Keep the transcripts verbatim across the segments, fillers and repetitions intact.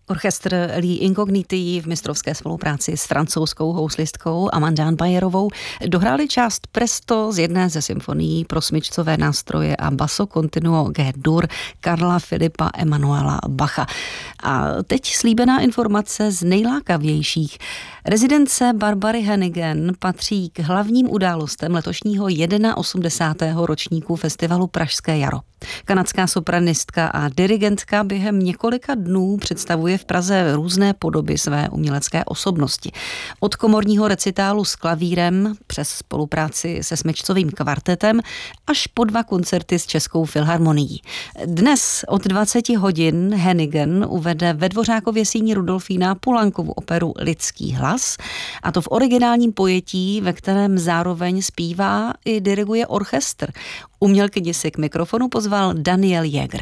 Orchestr Lee Incogniti v mistrovské spolupráci s francouzskou houslistkou Amandine Bayerovou dohráli část Presto z jedné ze symfonií pro smyčcové nástroje a basso continuo G-dur Karla Filipa Emanuela Bacha. A teď slíbená informace z nejlákavějších. Rezidence Barbary Hannigan patří k hlavním událostem letošního osmdesátého ročníku festivalu Pražské jaro. Kanadská sopranistka a dirigentka během několika dnů představuje v Praze různé podoby své umělecké osobnosti. Od komorního recitálu s klavírem přes spolupráci se smyčcovým kvartetem až po dva koncerty s Českou filharmonií. Dnes od dvaceti hodin Hannigan uvede ve Dvořákově síni Rudolfína Poulencovu operu Lidský hlas, a to v originálním pojetí, ve kterém zároveň zpívá i diriguje orchestr. Umělkyni si k mikrofonu pozval Daniel Jäger.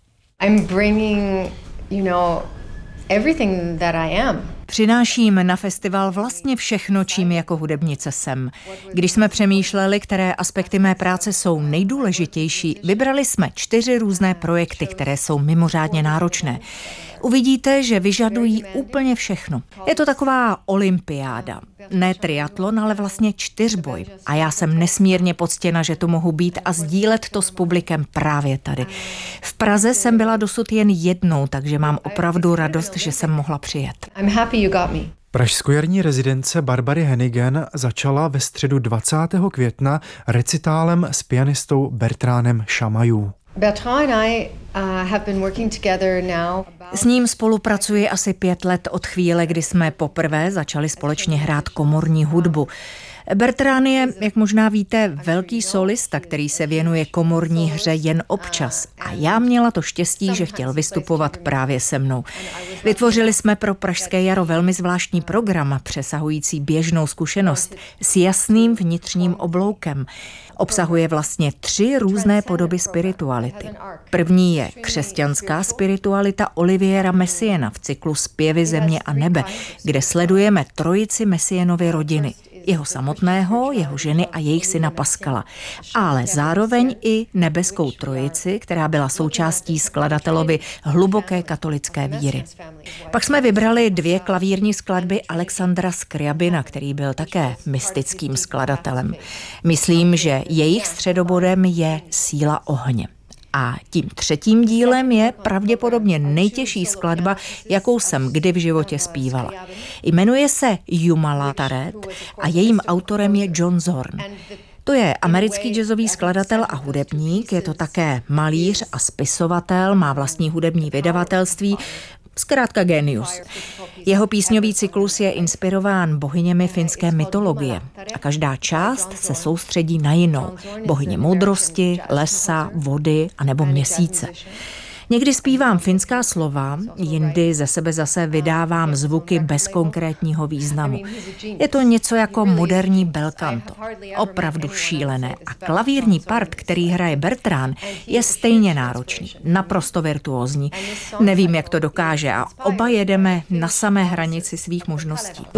I'm bringing, you know, everything that I am. Přináším na festival vlastně všechno, čím jako hudebnice jsem. Když jsme přemýšleli, které aspekty mé práce jsou nejdůležitější, vybrali jsme čtyři různé projekty, které jsou mimořádně náročné. Uvidíte, že vyžadují úplně všechno. Je to taková olympiáda. Ne triatlon, ale vlastně čtyřboj. A já jsem nesmírně poctěna, že tu mohu být a sdílet to s publikem právě tady. V Praze jsem byla dosud jen jednou, takže mám opravdu radost, že jsem mohla přijet. I'm happy you got me. Pražskojarní rezidence Barbary Hannigan začala ve středu dvacátého května recitálem s pianistou Bertránem Šamajů. Bertrand and I uh, have been working together now. S ním spolupracuji asi pět let od chvíle, kdy jsme poprvé začali společně hrát komorní hudbu. Bertrand je, jak možná víte, velký solista, který se věnuje komorní hře jen občas. A já měla to štěstí, že chtěl vystupovat právě se mnou. Vytvořili jsme pro Pražské jaro velmi zvláštní program, přesahující běžnou zkušenost, s jasným vnitřním obloukem. Obsahuje vlastně tři různé podoby spirituality. První je křesťanská spiritualita Oliviera Messiaena v cyklu Zpěvy země a nebe, kde sledujeme trojici Messienovy rodiny. Jeho samotného, jeho ženy a jejich syna Pascala. Ale zároveň i nebeskou trojici, která byla součástí skladatelovy hluboké katolické víry. Pak jsme vybrali dvě klavírní skladby Alexandra Skriabina, který byl také mystickým skladatelem. Myslím, že jejich středobodem je síla ohně. A tím třetím dílem je pravděpodobně nejtěžší skladba, jakou jsem kdy v životě zpívala. Jmenuje se Jumala Taret a jejím autorem je John Zorn. To je americký jazzový skladatel a hudebník, je to také malíř a spisovatel, má vlastní hudební vydavatelství, zkrátka génius. Jeho písňový cyklus je inspirován bohyněmi finské mytologie a každá část se soustředí na jinou. Bohyně moudrosti, lesa, vody a nebo měsíce. Někdy zpívám finská slova, jindy ze sebe zase vydávám zvuky bez konkrétního významu. Je to něco jako moderní bel canto. Opravdu šílené. A klavírní part, který hraje Bertrand, je stejně náročný, naprosto virtuózní. Nevím, jak to dokáže a oba jedeme na samé hranici svých možností.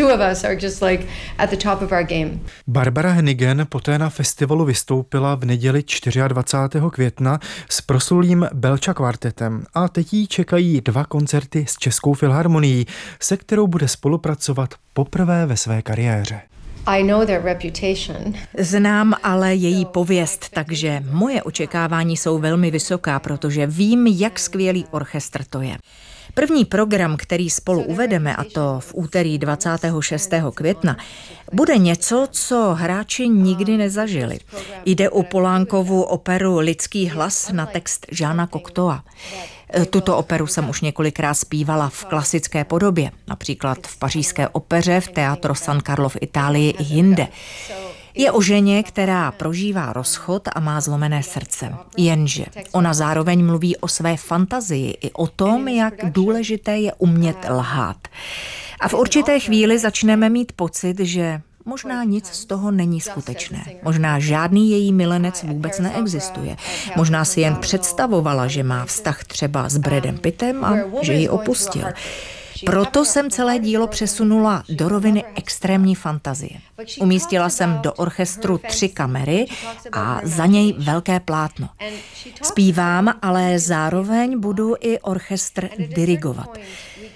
Barbara Hannigan poté na festivalu vystoupila v neděli dvacátého čtvrtého května s proslulým Belča kvartetem a teď jí čekají dva koncerty s Českou filharmonií, se kterou bude spolupracovat poprvé ve své kariéře. I know their reputation. Znám ale její pověst, takže moje očekávání jsou velmi vysoká, protože vím, jak skvělý orchestr to je. První program, který spolu uvedeme, a to v úterý dvacátého šestého května, bude něco, co hráči nikdy nezažili. Jde o Poulánkovu operu Lidský hlas na text Jeana Cocteaua. Tuto operu jsem už několikrát zpívala v klasické podobě, například v pařížské opeře, v Teatro San Carlo v Itálii i jinde. Je o ženě, která prožívá rozchod a má zlomené srdce. Jenže ona zároveň mluví o své fantazii i o tom, jak důležité je umět lhát. A v určité chvíli začneme mít pocit, že možná nic z toho není skutečné. Možná žádný její milenec vůbec neexistuje. Možná si jen představovala, že má vztah třeba s Bradem Pittem a že ji opustil. Proto jsem celé dílo přesunula do roviny extrémní fantazie. Umístila jsem do orchestru tři kamery a za něj velké plátno. Zpívám, ale zároveň budu i orchestr dirigovat.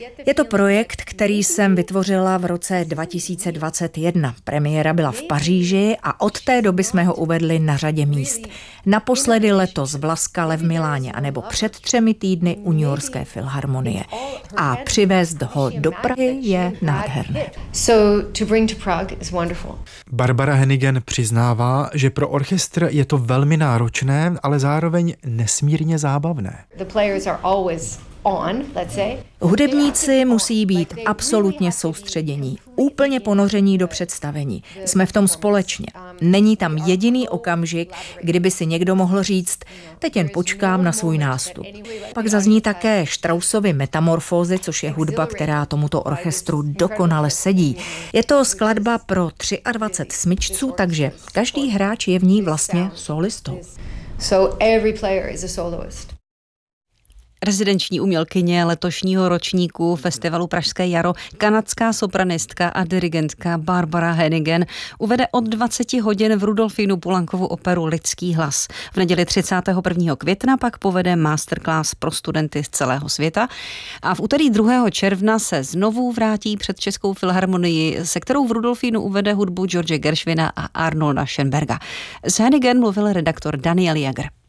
Je to projekt, který jsem vytvořila v roce dva tisíce dvacet jedna. Premiéra byla v Paříži a od té doby jsme ho uvedli na řadě míst. Naposledy letos v La Scale v Miláně anebo před třemi týdny u Newyorské filharmonie. A přivést ho do Prahy je nádherné. So to bring to Prague is wonderful. Barbara Hannigan přiznává, že pro orchestr je to velmi náročné, ale zároveň nesmírně zábavné. The players are always on, let's say. Hudebníci musí být absolutně soustředění, úplně ponoření do představení. Jsme v tom společně. Není tam jediný okamžik, kdyby si někdo mohl říct, teď jen počkám na svůj nástup. Pak zazní také Straussovy Metamorfózy, což je hudba, která tomuto orchestru dokonale sedí. Je to skladba pro dvacet tři smyčců, takže každý hráč je v ní vlastně solistou. So every player is a soloist. Rezidenční umělkyně letošního ročníku festivalu Pražské jaro, kanadská sopranistka a dirigentka Barbara Hannigan uvede od dvacet hodin v Rudolfínu Poulenkovu operu Lidský hlas. V neděli třicátého prvního května pak povede masterclass pro studenty z celého světa a v úterý druhého června se znovu vrátí před Českou filharmonii, se kterou v Rudolfínu uvede hudbu George Gershwina a Arnolda Schönberga. S Hannigan mluvil redaktor Daniel Jager.